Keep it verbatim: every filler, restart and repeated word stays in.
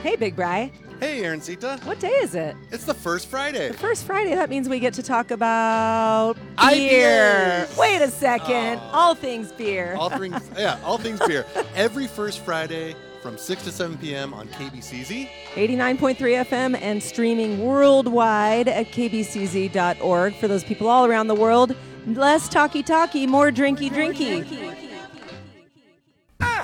Hey, Big Bri. Hey, Aaroncita. What day is it? It's the first Friday. The first Friday. That means we get to talk about I P beer. As. Wait a second. Oh. All things beer. All things, yeah, all things beer. Every first Friday from six to seven p.m. on K B C Z. eighty-nine point three F M and streaming worldwide at k b c z dot org. For those people all around the world, less talky talky, more drinky drinky.